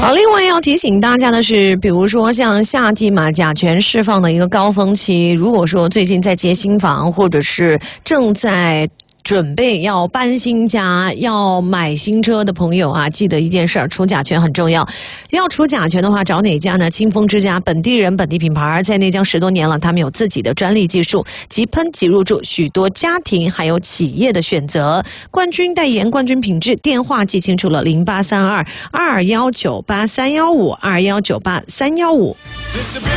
好，另外要提醒大家的是，比如说像夏季嘛，甲醛释放的一个高峰期，如果说最近在接新房，或者是正在准备要搬新家、要买新车的朋友啊，记得一件事儿，除甲醛很重要。要除甲醛的话，找哪家呢？清风之家，本地人、本地品牌，在内江10多年了，他们有自己的专利技术，即喷即入驻，许多家庭还有企业的选择。冠军代言，冠军品质，电话记清楚了，083221983152198315。